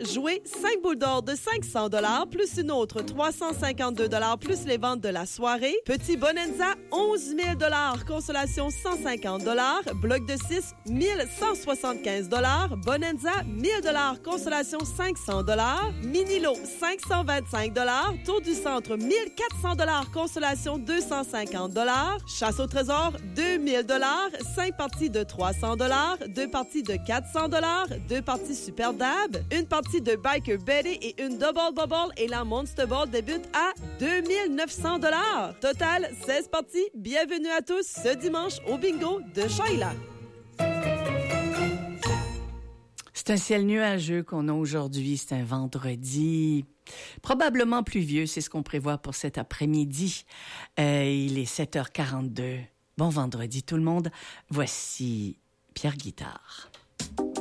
jouez 5 boules d'or de 500 $ plus une autre 352 $ plus les ventes de la soirée. Petit Bonanza, 11 000 $. Consolation, 150 $. Bloc de 6, 1175 $. Bonanza, 1000 $. Consolation, 500 $. Mini-lot, 525 $. Tour du centre, 1400 $. Consolation, 250 $. Chasse au trésor, 2000 $. 5 parties de 300 $. 2 parties de 400 $. 2 parties Super Dab. Une partie de Biker Betty et une Double Bubble. Et la Monster Ball débute à 2900 $. Total, 16 parties. Bienvenue à tous ce dimanche au bingo de Shayla. C'est un ciel nuageux qu'on a aujourd'hui. C'est un vendredi probablement pluvieux. C'est ce qu'on prévoit pour cet après-midi. Il est 7h42. Bon vendredi tout le monde. Voici Pierre Guitare.